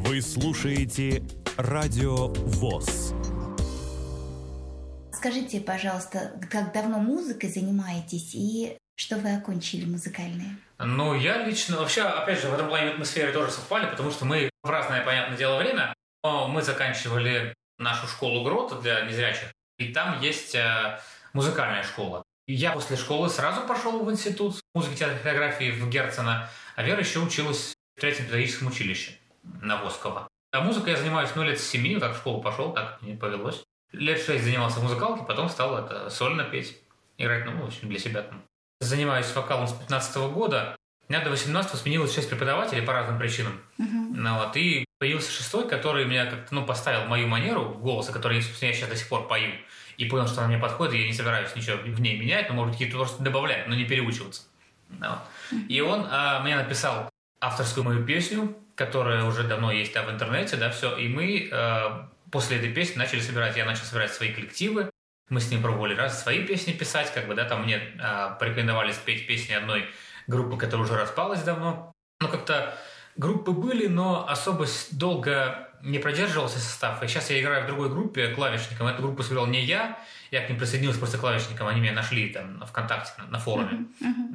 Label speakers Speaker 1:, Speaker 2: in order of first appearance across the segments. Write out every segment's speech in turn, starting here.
Speaker 1: Вы слушаете Радио ВОС.
Speaker 2: Скажите, пожалуйста, как давно музыкой занимаетесь и что вы окончили музыкальное?
Speaker 3: Я лично, вообще, опять же, в этом плане мы сферы тоже совпали, потому что мы в разное, понятное дело, время, но мы заканчивали нашу школу ГРОТ для незрячих, и там есть музыкальная школа. И я после школы сразу пошел в институт музыки, театра и хореографии в Герцена, а Вера еще училась в третьем педагогическом училище на Воскова. А музыкой я занимаюсь лет с 7, так в школу пошел, так мне повелось. Лет 6 занимался в музыкалке, потом стал сольно петь, играть, в общем, для себя там. Занимаюсь вокалом с 15 года. У меня до 18 сменилось 6 преподавателей по разным причинам. И появился 6-й, который меня как-то поставил мою манеру голоса, который я сейчас до сих пор пою. И понял, что она мне подходит, и я не собираюсь ничего в ней менять, но, может быть, какие-то просто добавлять, но не переучиваться. И он мне написал авторскую мою песню, которая уже давно есть в интернете, все. И мы после этой песни я начал собирать свои коллективы. Мы с ним пробовали свои песни писать, там мне порекомендовали спеть песни одной группы, которая уже распалась давно. Как-то группы были, но особо долго не продерживался состав. И сейчас я играю в другой группе клавишником. Эту группу сыграл не я к ним присоединился просто клавишником, они меня нашли там ВКонтакте, на форуме.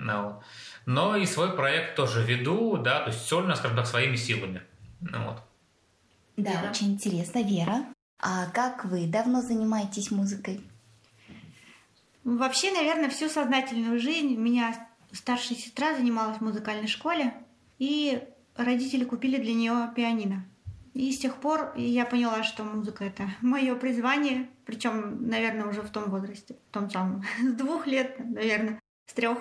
Speaker 3: Но и свой проект тоже веду, то есть сольно, скажем так, своими силами.
Speaker 2: Да, очень интересно. Вера, а как вы давно занимаетесь музыкой?
Speaker 4: Вообще, наверное, всю сознательную жизнь у меня старшая сестра занималась в музыкальной школе, и родители купили для нее пианино. И с тех пор я поняла, что музыка — это мое призвание, причем, наверное, уже в том возрасте, в том самом, с 2 лет, наверное, с 3.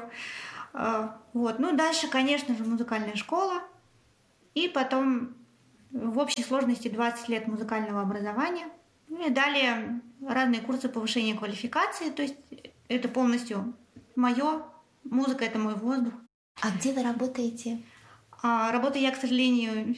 Speaker 4: Дальше, конечно же, музыкальная школа, и потом в общей сложности 20 лет музыкального образования, и далее разные курсы повышения квалификации, то есть это полностью мое, музыка — это мой воздух.
Speaker 2: А где вы работаете?
Speaker 4: Работаю я, к сожалению,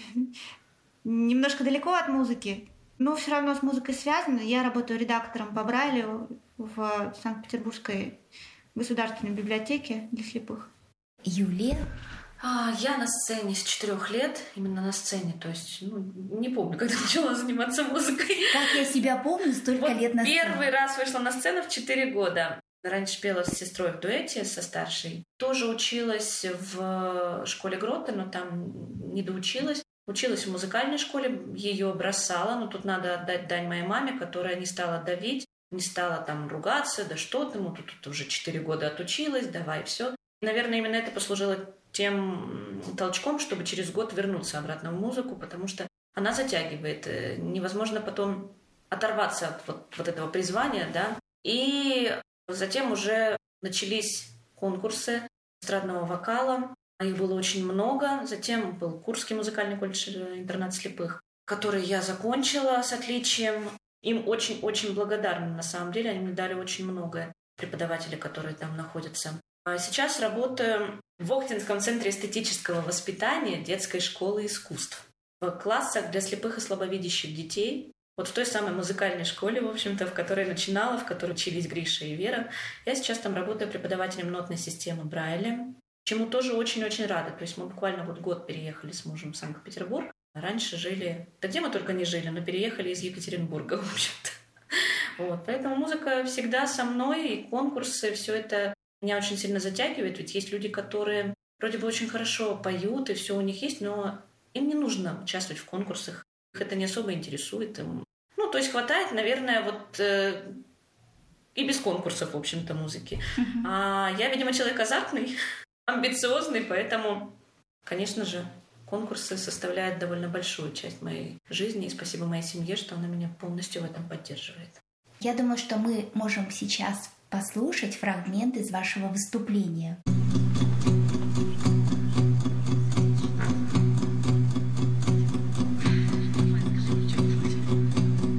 Speaker 4: немножко далеко от музыки, но все равно с музыкой связано. Я работаю редактором по Брайлю в Санкт-Петербургской государственной библиотеке для слепых.
Speaker 2: Юлия?
Speaker 5: Я на сцене с 4 лет, именно на сцене, то есть, не помню, когда начала заниматься музыкой.
Speaker 2: Как я себя помню, столько лет на сцене.
Speaker 5: Первый раз вышла на сцену в 4 года. Раньше пела с сестрой в дуэте, со старшей. Тоже училась в школе Грота, но там не доучилась. Училась в музыкальной школе, ее бросала, но тут надо отдать дань моей маме, которая не стала давить, не стала там ругаться, да что ты, тут уже 4 года отучилась, давай, все. Наверное, именно это послужило тем толчком, чтобы через год вернуться обратно в музыку, потому что она затягивает. Невозможно потом оторваться от вот этого призвания, И затем уже начались конкурсы эстрадного вокала. Их было очень много. Затем был Курский музыкальный колледж интернат слепых, который я закончила с отличием. Им очень-очень благодарна, на самом деле. Они мне дали очень многое, преподаватели, которые там находятся. А сейчас работаю в Охтинском центре эстетического воспитания детской школы искусств. В классах для слепых и слабовидящих детей. В той самой музыкальной школе, в общем-то, в которой начинала, в которой учились Гриша и Вера. Я сейчас там работаю преподавателем нотной системы Брайля, чему тоже очень-очень рада. То есть мы буквально год переехали с мужем в Санкт-Петербург. Раньше жили... Да где мы только не жили, но переехали из Екатеринбурга, в общем-то. Поэтому музыка всегда со мной, и конкурсы, все это меня очень сильно затягивает. Ведь есть люди, которые вроде бы очень хорошо поют, и все у них есть, но им не нужно участвовать в конкурсах. Их это не особо интересует. То есть хватает, наверное, и без конкурсов, в общем-то, музыки. А я, видимо, человек азартный, амбициозный, поэтому, конечно же, конкурсы составляют довольно большую часть моей жизни. И спасибо моей семье, что она меня полностью в этом поддерживает.
Speaker 2: Я думаю, что мы можем сейчас послушать фрагмент из вашего выступления.